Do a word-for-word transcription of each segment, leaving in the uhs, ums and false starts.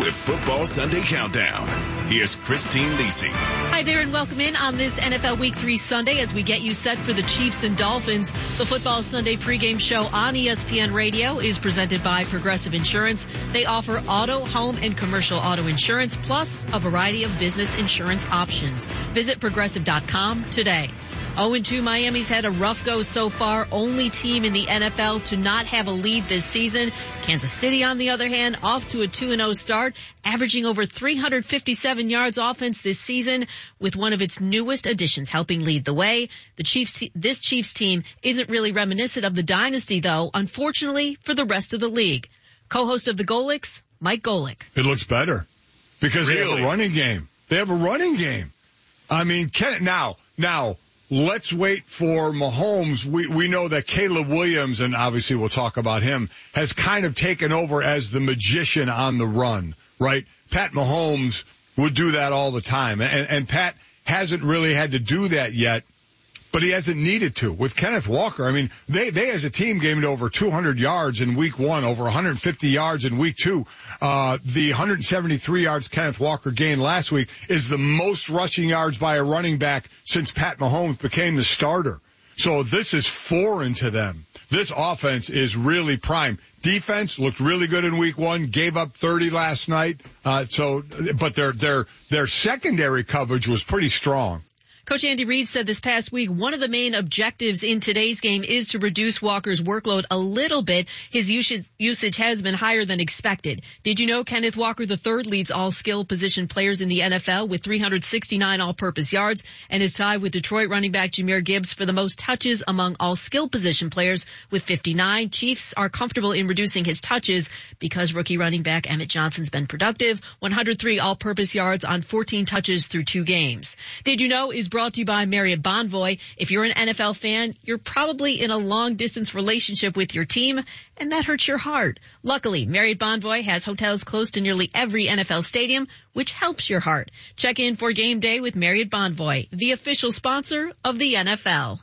with Football Sunday Countdown. Here's Christine Lisi. Hi there and welcome in on this N F L Week three Sunday as we get you set for the Chiefs and Dolphins. The Football Sunday pregame show on E S P N Radio is presented by Progressive Insurance. They offer auto, home, and commercial auto insurance, plus a variety of business insurance options. Visit progressive dot com today. oh and two Miami's had a rough go so far, only team in the N F L to not have a lead this season. Kansas City, on the other hand, off to a two and oh start, averaging over three hundred fifty-seven yards offense this season, with one of its newest additions helping lead the way. The Chiefs, this Chiefs team isn't really reminiscent of the dynasty, though, unfortunately for the rest of the league. Co-host of the Golics, Mike Golick. It looks better because really? they have a running game. They have a running game. I mean, can, now, now, let's wait for Mahomes. We, we know that Caleb Williams, and obviously we'll talk about him, has kind of taken over as the magician on the run, right? Pat Mahomes would do that all the time. And, and Pat hasn't really had to do that yet, but he hasn't needed to. With Kenneth Walker, I mean, they, they as a team gained over two hundred yards in week one, over one hundred fifty yards in week two. Uh, the one hundred seventy-three yards Kenneth Walker gained last week is the most rushing yards by a running back since Pat Mahomes became the starter. So this is foreign to them. This offense is really prime. Defense looked really good in week one, gave up thirty last night. Uh, so, but their, their, their secondary coverage was pretty strong. Coach Andy Reid said this past week one of the main objectives in today's game is to reduce Walker's workload a little bit. His usage, usage has been higher than expected. Did you know Kenneth Walker the third leads all skill position players in the N F L with three hundred sixty-nine all-purpose yards and is tied with Detroit running back Jahmyr Gibbs for the most touches among all skill position players with fifty-nine. Chiefs are comfortable in reducing his touches because rookie running back Emmett Johnson's been productive. one hundred three all-purpose yards on fourteen touches through two games. Did you know is brought to you by Marriott Bonvoy. If you're an N F L fan, you're probably in a long-distance relationship with your team, and that hurts your heart. Luckily, Marriott Bonvoy has hotels close to nearly every N F L stadium, which helps your heart. Check in for game day with Marriott Bonvoy, the official sponsor of the N F L.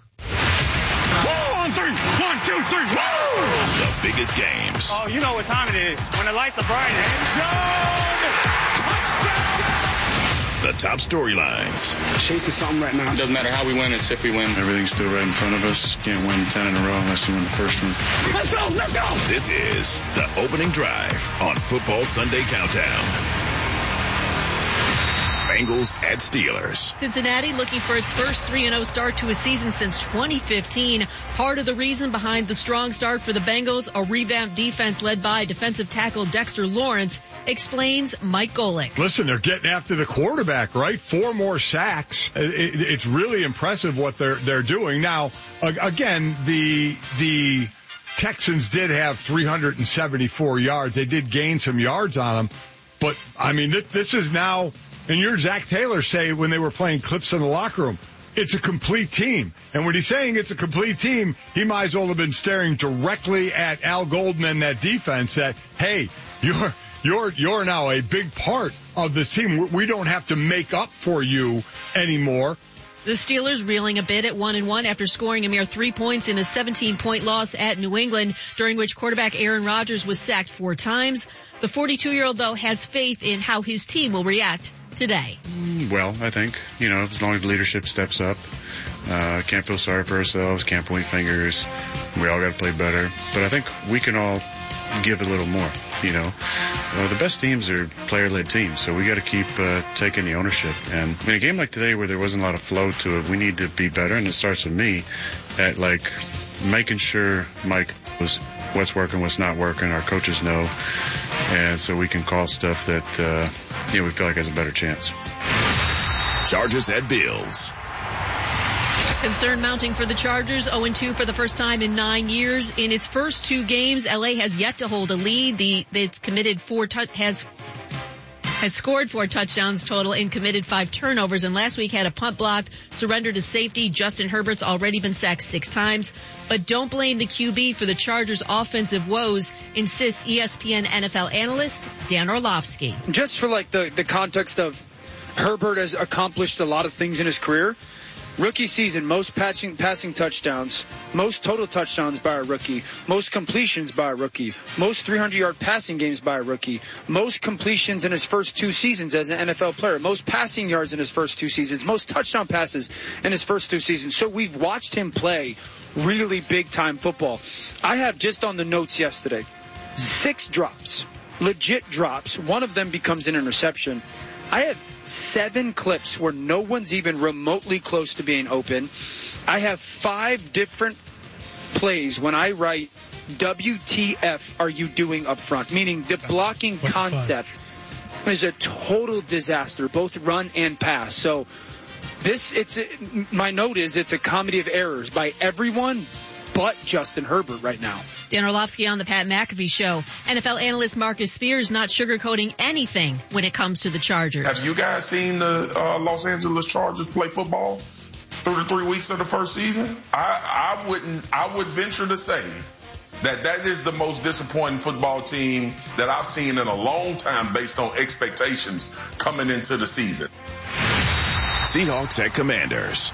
One, three, one, two, three, woo! The biggest games. Oh, you know what time it is. When the lights are bright. End zone! Touchdown! The top storylines. Chasing something right now. Doesn't matter how we win, it's if we win. Everything's still right in front of us. Can't win ten in a row unless you win the first one. Let's go, let's go! This is the opening drive on Football Sunday Countdown. Bengals at Steelers. Cincinnati looking for its first three and oh start to a season since twenty fifteen. Part of the reason behind the strong start for the Bengals, a revamped defense led by defensive tackle Dexter Lawrence, explains Mike Golick. Listen, they're getting after the quarterback, right? Four more sacks. It, it, it's really impressive what they're they're doing. Now, again, the the Texans did have three hundred seventy-four yards. They did gain some yards on them, but I mean, th- this is now. And you heard Zach Taylor say when they were playing clips in the locker room, it's a complete team. And when he's saying it's a complete team, he might as well have been staring directly at Al Golden and that defense that, hey, you're, you're, you're now a big part of this team. We don't have to make up for you anymore. The Steelers reeling a bit at one and one after scoring a mere three points in a seventeen-point loss at New England, during which quarterback Aaron Rodgers was sacked four times. The forty-two-year-old, though, has faith in how his team will react today. Well, I think, you know, as long as the leadership steps up, uh, can't feel sorry for ourselves, can't point fingers. We all got to play better. But I think we can all give a little more, you know. Uh, the best teams are player-led teams, so we got to keep uh, taking the ownership. And in a game like today where there wasn't a lot of flow to it, we need to be better, and it starts with me at, like, making sure Mike was what's working, what's not working. Our coaches know, and so we can call stuff that, uh, you know, we feel like has a better chance. Chargers at Bills. Concern mounting for the Chargers, oh and two for the first time in nine years. In its first two games, L A has yet to hold a lead. The it's committed four tu- has has scored four touchdowns total and committed five turnovers. And last week had a punt blocked, surrendered to safety. Justin Herbert's already been sacked six times. But don't blame the Q B for the Chargers' offensive woes, insists E S P N N F L analyst Dan Orlovsky. Just for like the the context of Herbert has accomplished a lot of things in his career. Rookie season, most passing, passing touchdowns, most total touchdowns by a rookie, most completions by a rookie, most three hundred yard passing games by a rookie, most completions in his first two seasons as an N F L player, most passing yards in his first two seasons, most touchdown passes in his first two seasons. So we've watched him play really big-time football. I have just on the notes yesterday, six drops, legit drops. One of them becomes an interception. I have seven clips where no one's even remotely close to being open. I have five different plays when I write W T F are you doing up front, meaning the blocking concept is a total disaster, both run and pass. So this, it's my note is it's a comedy of errors by everyone but Justin Herbert right now. Dan Orlovsky on the Pat McAfee Show. N F L analyst Marcus Spears not sugarcoating anything when it comes to the Chargers. Have you guys seen the uh, Los Angeles Chargers play football through the three weeks of the first season? I, I wouldn't. I would venture to say that that is the most disappointing football team that I've seen in a long time based on expectations coming into the season. Seahawks at Commanders.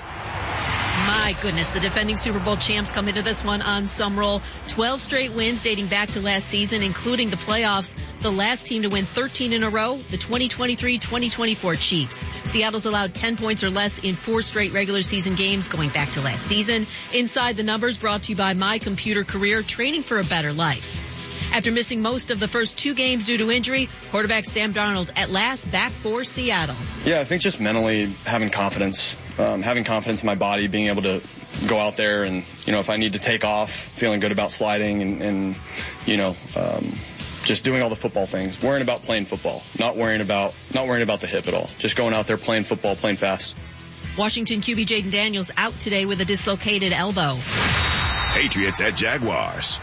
My goodness, the defending Super Bowl champs come into this one on some roll. twelve straight wins dating back to last season, including the playoffs. The last team to win thirteen in a row, the twenty twenty-three twenty twenty-four Chiefs. Seattle's allowed ten points or less in four straight regular season games going back to last season. Inside the Numbers brought to you by My Computer Career, training for a better life. After missing most of the first two games due to injury, quarterback Sam Darnold at last back for Seattle. Yeah, I think just mentally having confidence, um, having confidence in my body, being able to go out there and, you know, if I need to take off, feeling good about sliding and, and you know, um, just doing all the football things, worrying about playing football, not worrying about, not worrying about the hip at all, just going out there playing football, playing fast. Washington Q B Jaden Daniels out today with a dislocated elbow. Patriots at Jaguars.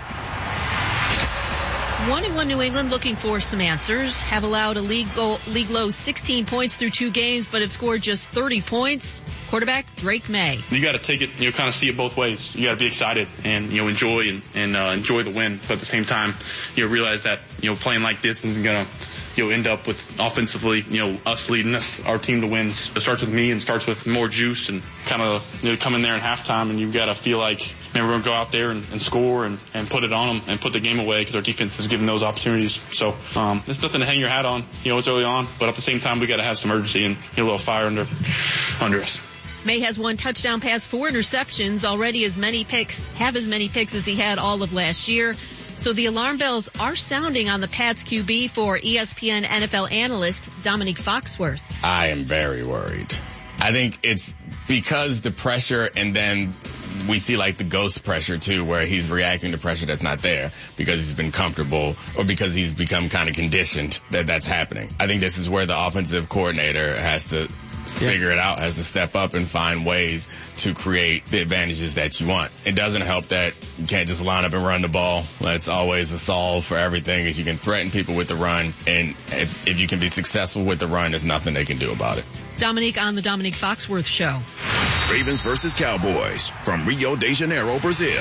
One and one New England looking for some answers. Have allowed a league goal, league low sixteen points through two games, but have scored just thirty points. Quarterback Drake May. You got to take it, you know, kind of see it both ways. You got to be excited and, you know, enjoy and, and uh, enjoy the win, but at the same time, you know, realize that, you know, playing like this isn't gonna, you know, end up with offensively, you know, us leading us, our team to wins. It starts with me and starts with more juice and kind of, you know, come in there in halftime and you've got to feel like, man, we're going to go out there and, and score and, and put it on them and put the game away because our defense is giving those opportunities. So, um, there's nothing to hang your hat on. You know, it's early on, but at the same time, we got to have some urgency and, you know, a little fire under, under us. May has one touchdown pass, four interceptions, already as many picks, have as many picks as he had all of last year. So the alarm bells are sounding on the Pats Q B for E S P N N F L analyst Dominique Foxworth. I am very worried. I think it's because the pressure, and then we see like the ghost pressure too, where he's reacting to pressure that's not there because he's been comfortable or because he's become kind of conditioned that that's happening. I think this is where the offensive coordinator has to figure it out, has to step up and find ways to create the advantages that you want. It doesn't help that you can't just line up and run the ball. That's always a solve for everything, is you can threaten people with the run, and if, if you can be successful with the run, there's nothing they can do about it. Dominique on the Dominique Foxworth Show. Ravens versus Cowboys from Rio de Janeiro, Brazil.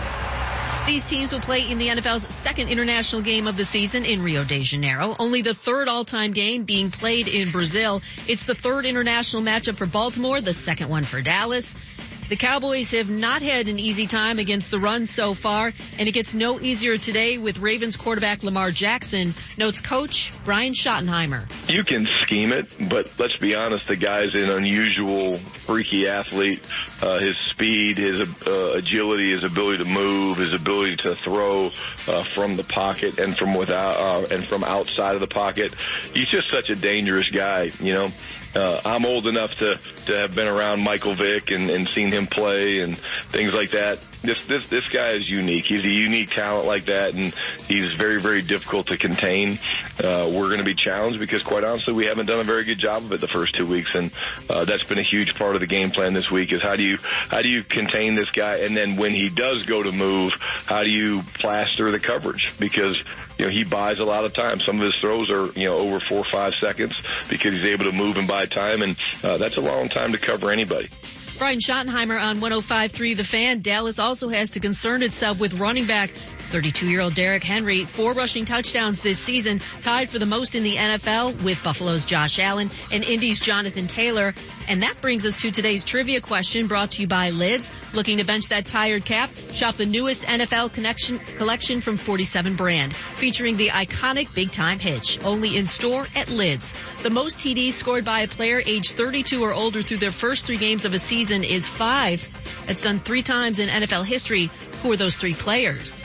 These teams will play in the N F L's second international game of the season in Rio de Janeiro, only the third all-time game being played in Brazil. It's the third international matchup for Baltimore, the second one for Dallas. The Cowboys have not had an easy time against the run so far, and it gets no easier today with Ravens quarterback Lamar Jackson, notes coach Brian Schottenheimer. You can scheme it, but let's be honest, the guy's an unusual, freaky athlete. Uh, his speed, his uh, agility, his ability to move, his ability to throw uh, from the pocket and from without uh, and from outside of the pocket. He's just such a dangerous guy, you know. Uh, I'm old enough to, to have been around Michael Vick and, and seen him play and things like that. This, this, this guy is unique. He's a unique talent like that, and he's very, very difficult to contain. Uh, we're going to be challenged because, quite honestly, we haven't done a very good job of it the first two weeks, and uh, that's been a huge part of the game plan this week is how do you, how do you contain this guy, and then when he does go to move, how do you plaster the coverage? Because, you know, he buys a lot of time. Some of his throws are, you know, over four or five seconds because he's able to move and buy time, and uh, that's a long time to cover anybody. Brian Schottenheimer on one oh five point three The Fan. Dallas also has to concern itself with running back thirty-two-year-old Derrick Henry, four rushing touchdowns this season, tied for the most in the N F L with Buffalo's Josh Allen and Indy's Jonathan Taylor. And that brings us to today's trivia question brought to you by Lids. Looking to bench that tired cap? Shop the newest N F L connection, collection from forty-seven brand, featuring the iconic big-time hitch. Only in store at Lids. The most T Ds scored by a player age thirty-two or older through their first three games of a season is five. That's done three times in N F L history. Who are those three players?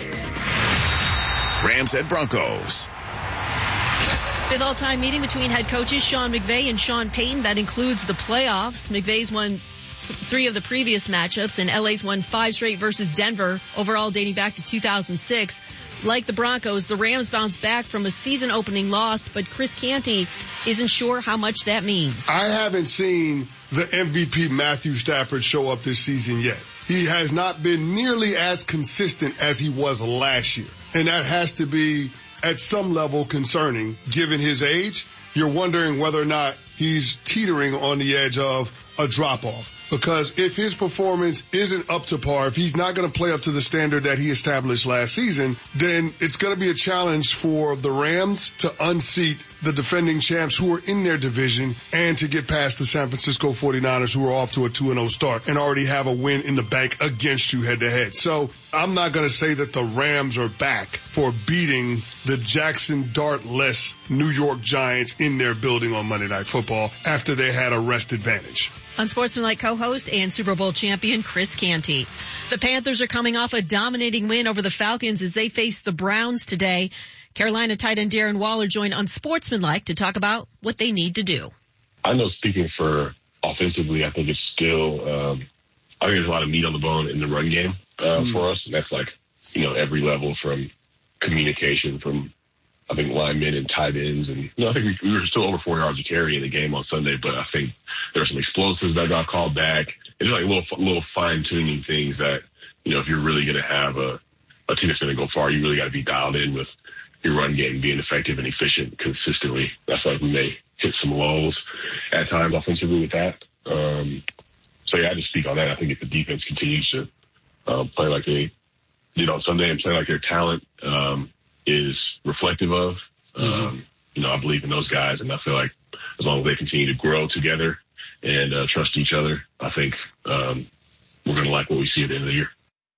Rams at Broncos. Fifth all-time meeting between head coaches Sean McVay and Sean Payton. That includes the playoffs. McVay's won three of the previous matchups, and L A's won five straight versus Denver, overall dating back to two thousand six. Like the Broncos, the Rams bounced back from a season-opening loss, but Chris Canty isn't sure how much that means. I haven't seen the M V P Matthew Stafford show up this season yet. He has not been nearly as consistent as he was last year, and that has to be at some level concerning given his age. You're wondering whether or not he's teetering on the edge of a drop-off. Because if his performance isn't up to par, if he's not going to play up to the standard that he established last season, then it's going to be a challenge for the Rams to unseat the defending champs who are in their division and to get past the San Francisco forty-niners who are off to a two and oh start and already have a win in the bank against you head-to-head. So I'm not going to say that the Rams are back for beating the Jackson Dart-less New York Giants in their building on Monday Night Football after they had a rest advantage. Unsportsmanlike co-host and Super Bowl champion Chris Canty. The Panthers are coming off a dominating win over the Falcons as they face the Browns today. Carolina tight end Darren Waller joined Unsportsmanlike to talk about what they need to do. I know speaking for offensively, I think it's still, um, I think there's a lot of meat on the bone in the run game uh, mm. for us. And that's like, you know, every level from communication, from I think linemen and tight ends, and you know, I think we, we were still over four yards of carry in the game on Sunday, but I think there were some explosives that got called back. It's like little little fine tuning things that, you know, if you're really going to have a a team that's going to go far, you really got to be dialed in with your run game being effective and efficient consistently. That's like we may hit some lows at times offensively with that. Um, so yeah, I just speak on that. I think if the defense continues to uh, play like they did on Sunday and play like their talent um, is reflective of, um, mm-hmm. you know, I believe in those guys, and I feel like as long as they continue to grow together and uh, trust each other, I think um, we're going to like what we see at the end of the year.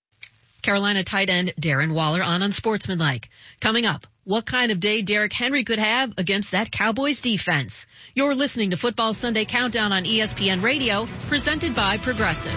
Carolina tight end Darren Waller on Unsportsmanlike. Coming up, what kind of day Derrick Henry could have against that Cowboys defense. You're listening to Football Sunday Countdown on E S P N Radio, presented by Progressive.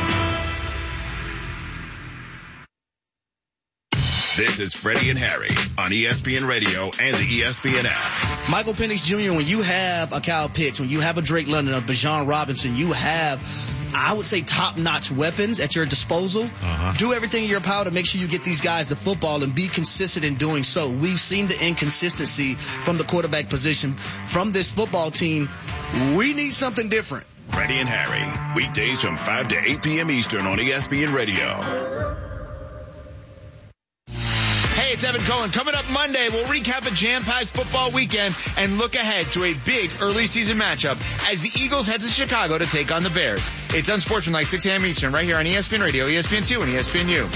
This is Freddie and Harry on E S P N Radio and the E S P N app. Michael Penix Junior, when you have a Kyle Pitts, when you have a Drake London, a Bijan Robinson, you have, I would say, top-notch weapons at your disposal. Uh-huh. Do everything in your power to make sure you get these guys the football and be consistent in doing so. We've seen the inconsistency from the quarterback position from this football team. We need something different. Freddie and Harry, weekdays from five to eight p.m. Eastern on E S P N Radio. Hey, it's Evan Cohen. Coming up Monday, we'll recap a jam-packed football weekend and look ahead to a big early season matchup as the Eagles head to Chicago to take on the Bears. It's Unsportsmanlike, six a.m. Eastern, right here on E S P N Radio, E S P N two, and E S P N U.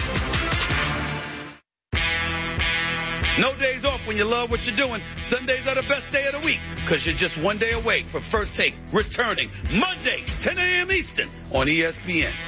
No days off when you love what you're doing. Sundays are the best day of the week because you're just one day away from First Take returning Monday, ten a.m. Eastern on E S P N.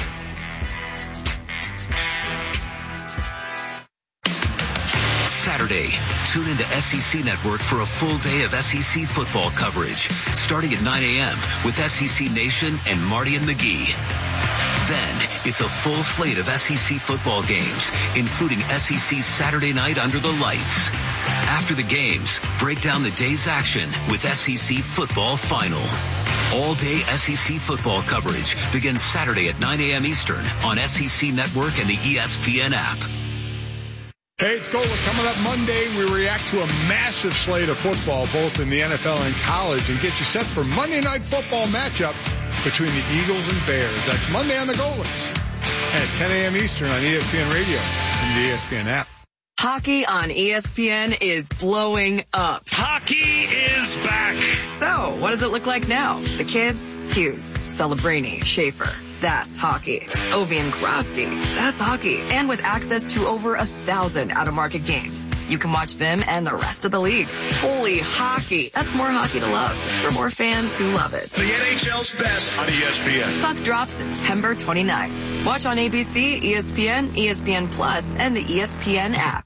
Saturday, tune into S E C Network for a full day of S E C football coverage, starting at nine a.m. with S E C Nation and Marty and McGee. Then, it's a full slate of S E C football games, including S E C Saturday Night Under the Lights. After the games, break down the day's action with S E C Football Final. All-day S E C football coverage begins Saturday at nine a.m. Eastern on S E C Network and the E S P N app. Hey, it's Gola. Coming up Monday, we react to a massive slate of football, both in the N F L and college, and get you set for Monday Night Football matchup between the Eagles and Bears. That's Monday on the Golas at ten a.m. Eastern on E S P N Radio and the E S P N app. Hockey on E S P N is blowing up. Hockey is back. So, what does it look like now? The kids? Hughes, Celebrini, Schaefer. that's hockey. Ovi and Crosby, that's hockey. And with access to over a thousand out-of-market games, you can watch them and the rest of the league. Holy hockey. That's more hockey to love for more fans who love it. The N H L's best on E S P N. Puck drops September twenty-ninth. Watch on A B C, E S P N, E S P N Plus, and the E S P N app.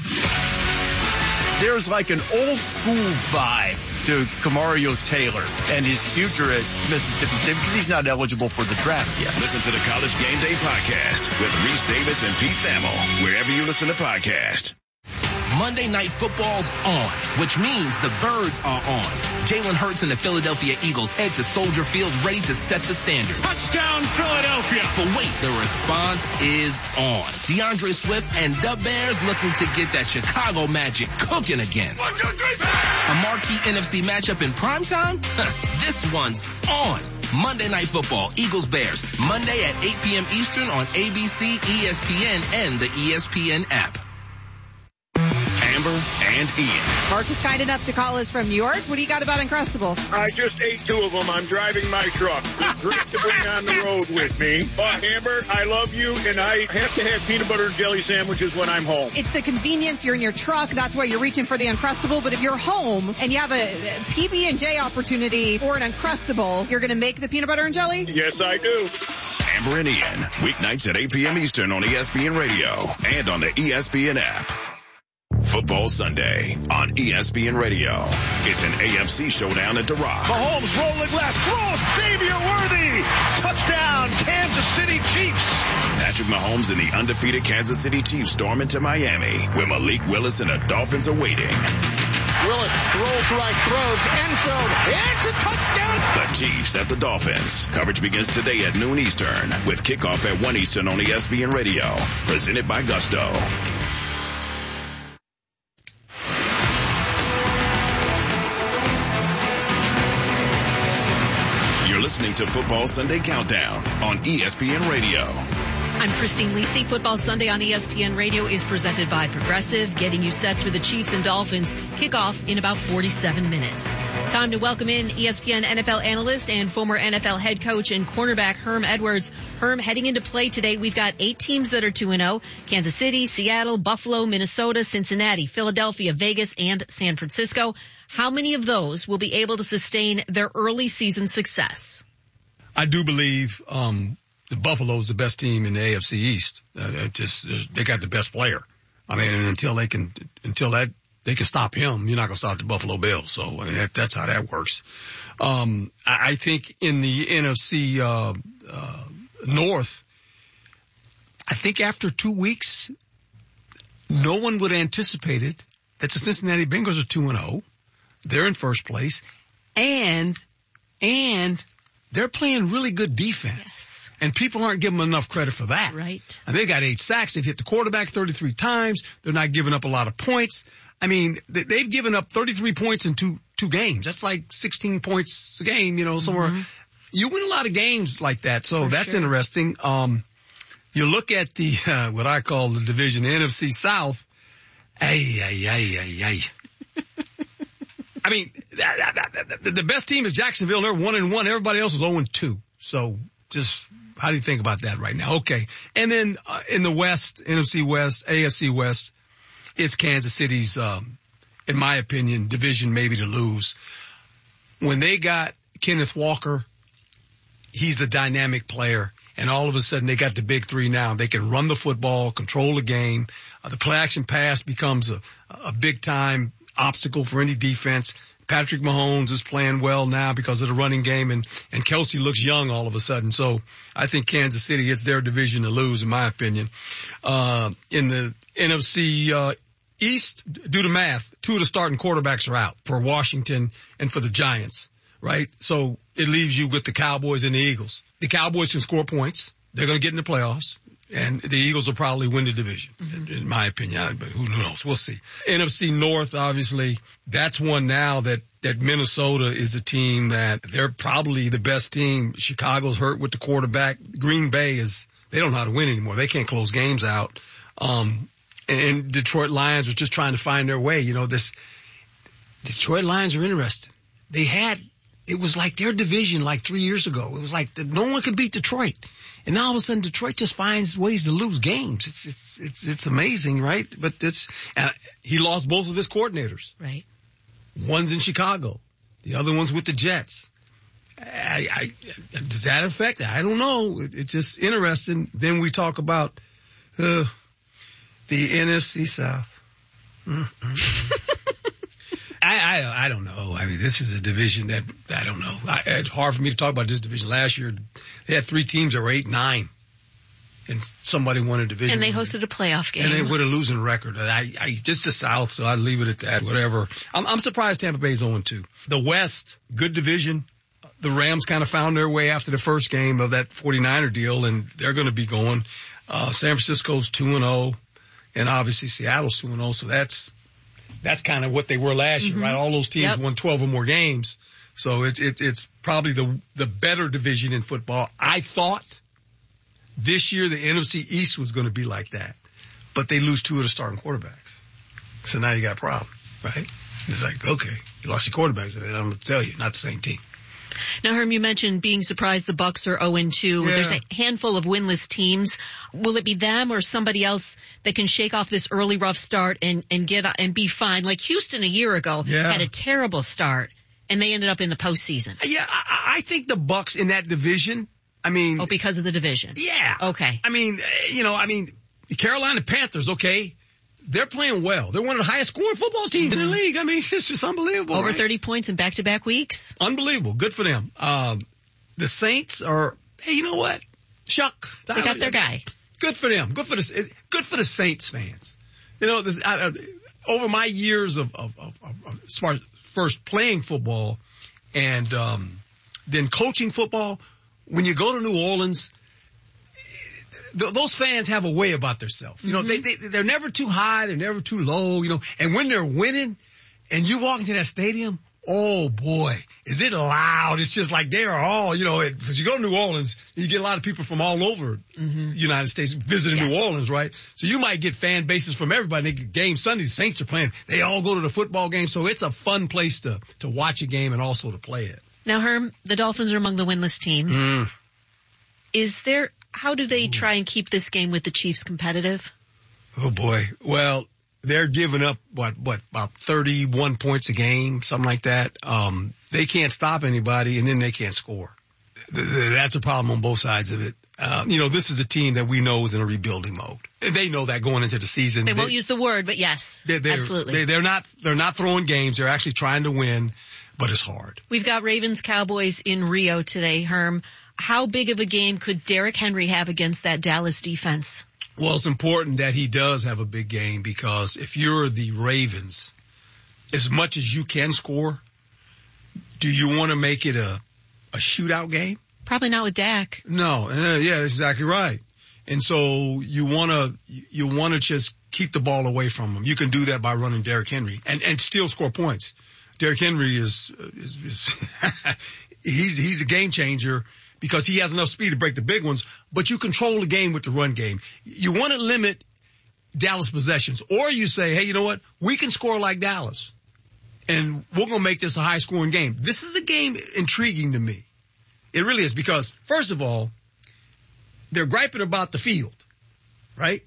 There's like an old school vibe to Kamario Taylor and his future at Mississippi State because he's not eligible for the draft yet. Listen to the College Game Day podcast with Reese Davis and Pete Thamel, wherever you listen to podcasts. Monday Night Football's on, which means the Birds are on. Jalen Hurts and the Philadelphia Eagles head to Soldier Field ready to set the standard. Touchdown, Philadelphia! But wait, the response is on. DeAndre Swift and the Bears looking to get that Chicago magic cooking again. One, two, three, bang! A marquee N F C matchup in primetime? This one's on. Monday Night Football, Eagles Bears, Monday at eight p.m. Eastern on A B C, E S P N, and the E S P N app. Amber and Ian. Mark is kind enough to call us from New York. What do you got about Uncrustables? I just ate two of them. I'm driving my truck. It's great to bring on the road with me. But Amber, I love you, and I have to have peanut butter and jelly sandwiches when I'm home. It's the convenience. You're in your truck. That's why you're reaching for the Uncrustable. But if you're home and you have a P B and J opportunity or an Uncrustable, you're going to make the peanut butter and jelly? Yes, I do. Amber and Ian, weeknights at eight p.m. Eastern on E S P N Radio and on the E S P N app. Football Sunday on E S P N Radio. It's an A F C showdown at the Rock. Mahomes rolling left, throws, Xavier Worthy, touchdown, Kansas City Chiefs. Patrick Mahomes and the undefeated Kansas City Chiefs storm into Miami, where Malik Willis and the Dolphins are waiting. Willis throws right, throws, end zone, it's a touchdown. The Chiefs at the Dolphins. Coverage begins today at noon Eastern, with kickoff at one Eastern on E S P N Radio. Presented by Gusto. Listening to Football Sunday Countdown on E S P N Radio. I'm Christine Lisi. Football Sunday on E S P N Radio is presented by Progressive, getting you set for the Chiefs and Dolphins kickoff in about forty-seven minutes. Time to welcome in E S P N N F L analyst and former N F L head coach and cornerback Herm Edwards. Herm, heading into play today, we've got eight teams that are two and oh. Kansas City, Seattle, Buffalo, Minnesota, Cincinnati, Philadelphia, Vegas, and San Francisco. How many of those will be able to sustain their early season success? I do believe um the Buffalo's the best team in the A F C East. Uh, just they got the best player. I mean, and until they can, until that they can stop him, you're not gonna stop the Buffalo Bills. So I mean, that, that's how that works. Um, I, I think in the N F C uh, uh, North, I think after two weeks, no one would have anticipated that the Cincinnati Bengals are two and zero. They're in first place, and and they're playing really good defense. Yes. And people aren't giving them enough credit for that. Right. And they got eight sacks. They've hit the quarterback thirty-three times. They're not giving up a lot of points. I mean, they've given up thirty-three points in two two games. That's like sixteen points a game, you know, somewhere. Mm-hmm. You win a lot of games like that, so for that's sure. Interesting. Um, you look at the uh, what I call the division, the N F C South. Ay, ay, ay, ay, ay. I mean, the best team is Jacksonville. They're one and one. Everybody else is zero and two. So just how do you think about that right now? Okay. And then uh, in the West, N F C West, A F C West, it's Kansas City's, um, in my opinion, division maybe to lose. When they got Kenneth Walker, he's a dynamic player. And all of a sudden they got the big three now. They can run the football, control the game. Uh, the play action pass becomes a, a big time obstacle for any defense. Patrick Mahomes is playing well now because of the running game, and, and Kelsey looks young all of a sudden. So I think Kansas City, it's their division to lose, in my opinion. Uh, in the N F C, uh, East, do the math. Two of the starting quarterbacks are out for Washington and for the Giants, right? So it leaves you with the Cowboys and the Eagles. The Cowboys can score points. They're going to get in the playoffs. And the Eagles will probably win the division, mm-hmm. in, in my opinion. But who knows? We'll see. N F C North, obviously, that's one now that, that Minnesota is a team that they're probably the best team. Chicago's hurt with the quarterback. Green Bay is, they don't know how to win anymore. They can't close games out. Um, and, and Detroit Lions are just trying to find their way. You know, this Detroit Lions are interesting. They had it was like their division like three years ago. It was like the, no one could beat Detroit. And now all of a sudden Detroit just finds ways to lose games. It's, it's, it's, it's amazing, right? But it's, uh, he lost both of his coordinators. Right. One's in Chicago. The other one's with the Jets. I, I, does that affect it? I don't know. It, it's just interesting. Then we talk about, uh, the N F C South. I, I I don't know. I mean, this is a division that I don't know. I, it's hard for me to talk about this division. Last year, they had three teams that were eight, nine, and somebody won a division. And they hosted a playoff game. And they with a losing record. I, I this is the South, so I'd leave it at that. Whatever. I'm, I'm surprised Tampa Bay's oh and two. The West, good division. The Rams kind of found their way after the first game of that forty-niner deal, and they're going to be going. Uh, San Francisco's two and oh, and obviously Seattle's two and oh. So that's. That's kind of what they were last year, mm-hmm. right? All those teams yep. won twelve or more games. So it's, it, it's probably the, the better division in football. I thought this year the N F C East was going to be like that, but they lose two of the starting quarterbacks. So now you got a problem, right? It's like, okay, you lost your quarterbacks. And I'm going to tell you, not the same team. Now, Herm, you mentioned being surprised the Bucs are oh and two. Yeah. There's a handful of winless teams. Will it be them or somebody else that can shake off this early rough start and, and get and be fine? Like Houston a year ago yeah. had a terrible start, and they ended up in the postseason. Yeah, I, I think the Bucs in that division. I mean, oh, because of the division. Yeah. Okay. I mean, you know, I mean, the Carolina Panthers. Okay. They're playing well. They're one of the highest scoring football teams mm-hmm. in the league. I mean, it's just unbelievable. Over right? thirty points in back-to-back weeks. Unbelievable. Good for them. Um, the Saints are, hey, you know what? Chuck. They got their guy. Good for them. Good for the, good for the Saints fans. You know, this, I, I, over my years of, of, of, of as far as first playing football and, um, then coaching football, when you go to New Orleans, those fans have a way about themselves. You know, mm-hmm. they, they, they're never too high. They're never too low, you know, and when they're winning and you walk into that stadium, oh boy, is it loud. It's just like they are all, you know, because you go to New Orleans, you get a lot of people from all over mm-hmm. the United States visiting yeah. New Orleans, right? So you might get fan bases from everybody. They get game Sunday, the Saints are playing. They all go to the football game. So it's a fun place to, to watch a game and also to play it. Now, Herm, the Dolphins are among the winless teams. Mm. Is there, how do they try and keep this game with the Chiefs competitive? Oh boy. Well, they're giving up what, what, about thirty-one points a game, something like that. Um, they can't stop anybody and then they can't score. That's a problem on both sides of it. Um, you know, this is a team that we know is in a rebuilding mode. They know that going into the season. They won't they, use the word, but yes, they're, they're, absolutely. They're, they're not, they're not throwing games. They're actually trying to win, but it's hard. We've got Ravens Cowboys in Rio today, Herm. How big of a game could Derrick Henry have against that Dallas defense? Well, it's important that he does have a big game because if you're the Ravens, as much as you can score, do you want to make it a, a shootout game? Probably not with Dak. No, uh, yeah, that's exactly right. And so you want to, you want to just keep the ball away from him. You can do that by running Derrick Henry and, and still score points. Derrick Henry is, is, is he's, he's a game changer because he has enough speed to break the big ones, but you control the game with the run game. You want to limit Dallas possessions, or you say, hey, you know what? We can score like Dallas and we're going to make this a high scoring game. This is a game intriguing to me. It really is because first of all, they're griping about the field, right?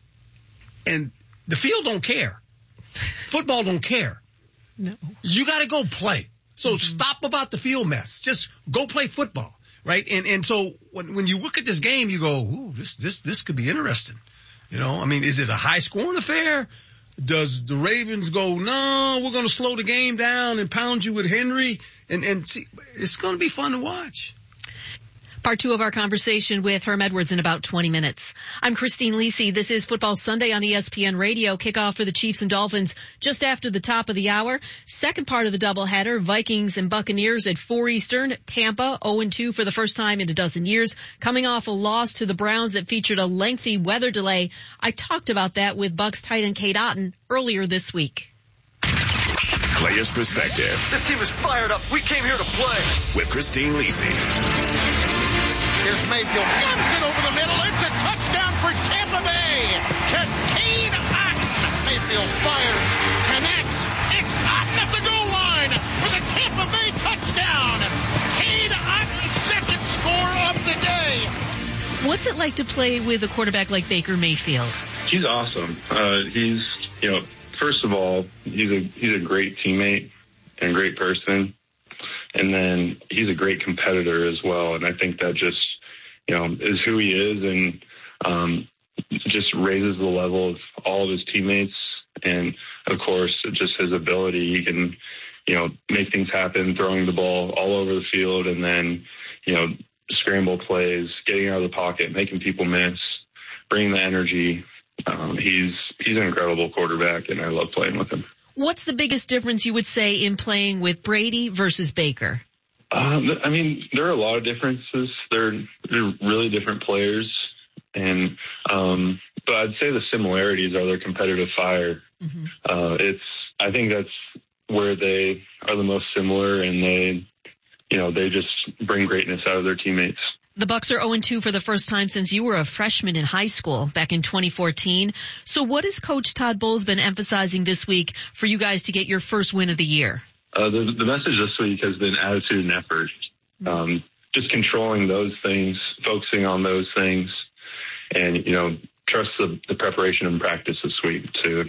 And the field don't care. Football don't care. No. You got to go play. So mm-hmm. stop about the field mess. Just go play football, right? And and so when when you look at this game, you go, ooh, this this this could be interesting. You know, I mean, is it a high scoring affair? Does the Ravens go, no, we're going to slow the game down and pound you with Henry? And and see, it's going to be fun to watch. Part two of our conversation with Herm Edwards in about twenty minutes. I'm Christine Lisi. This is Football Sunday on E S P N Radio. Kickoff for the Chiefs and Dolphins just after the top of the hour. Second part of the doubleheader, Vikings and Buccaneers at four Eastern. Tampa oh and two for the first time in a dozen years. Coming off a loss to the Browns that featured a lengthy weather delay. I talked about that with Bucs tight end Kate Otten earlier this week. Player's Perspective. This team is fired up. We came here to play. With Christine Lisi. Here's Mayfield, jumps it over the middle. It's a touchdown for Tampa Bay to Kate Otten. Mayfield fires, connects. It's Otten at the goal line for the Tampa Bay touchdown. What's it like to play with a quarterback like Baker Mayfield? He's awesome. Uh, he's, you know, first of all, he's a he's a great teammate and a great person, and then he's a great competitor as well. And I think that just, you know, is who he is, and um, just raises the level of all of his teammates. And of course, just his ability. He can, you know, make things happen, throwing the ball all over the field, and then, you know, scramble plays, getting out of the pocket, making people miss, bringing the energy. Um, he's he's an incredible quarterback, and I love playing with him. What's the biggest difference you would say in playing with Brady versus Baker? Um, I mean, there are a lot of differences. They're, they're really different players, and um, but I'd say the similarities are their competitive fire. Mm-hmm. Uh, it's I think that's where they are the most similar, and they, you know, they just bring greatness out of their teammates. The Bucs are oh and two for the first time since you were a freshman in high school back in twenty fourteen. So what has Coach Todd Bowles been emphasizing this week for you guys to get your first win of the year? Uh, the, the message this week has been attitude and effort. Um, just controlling those things, focusing on those things, and, you know, trust the, the preparation and practice this week to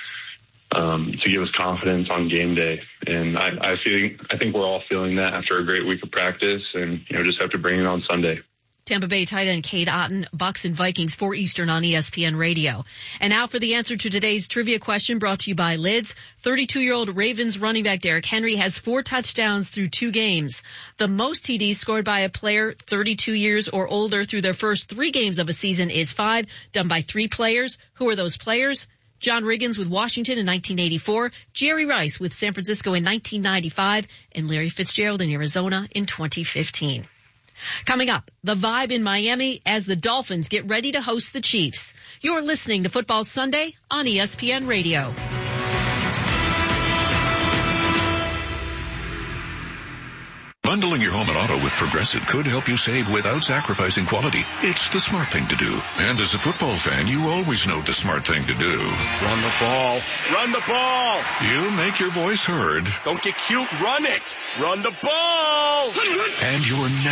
um, to give us confidence on game day. And I, I feel I think we're all feeling that after a great week of practice, and, you know, just have to bring it on Sunday. Tampa Bay tight end Cade Otton, Bucs and Vikings, four Eastern on E S P N Radio. And now for the answer to today's trivia question brought to you by Lids. thirty-two-year-old Ravens running back Derrick Henry has four touchdowns through two games. The most T Ds scored by a player thirty-two years or older through their first three games of a season is five, done by three players. Who are those players? John Riggins with Washington in nineteen eighty-four, Jerry Rice with San Francisco in nineteen ninety-five, and Larry Fitzgerald in Arizona in twenty fifteen. Coming up, the vibe in Miami as the Dolphins get ready to host the Chiefs. You're listening to Football Sunday on E S P N Radio. Bundling your home and auto with Progressive could help you save without sacrificing quality. It's the smart thing to do. And as a football fan, you always know the smart thing to do. Run the ball. Run the ball. You make your voice heard. Don't get cute. Run it. Run the ball. And you're